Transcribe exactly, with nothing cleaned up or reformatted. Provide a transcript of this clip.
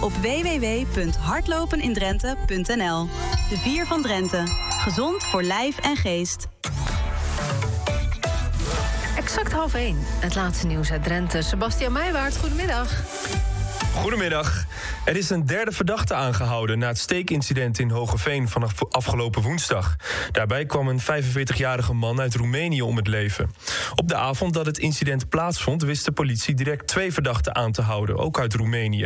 op w w w punt hardlopenindrenthe punt n l. De Vier van Drenthe. Gezond voor lijf en geest. Exact half één. Het laatste nieuws uit Drenthe. Sebastian Meijwaert, goedemiddag. Goedemiddag. Er is een derde verdachte aangehouden na het steekincident in Hogeveen vanaf afgelopen woensdag. Daarbij kwam een vijfenveertigjarige man uit Roemenië om het leven. Op de avond dat het incident plaatsvond wist de politie direct twee verdachten aan te houden, ook uit Roemenië.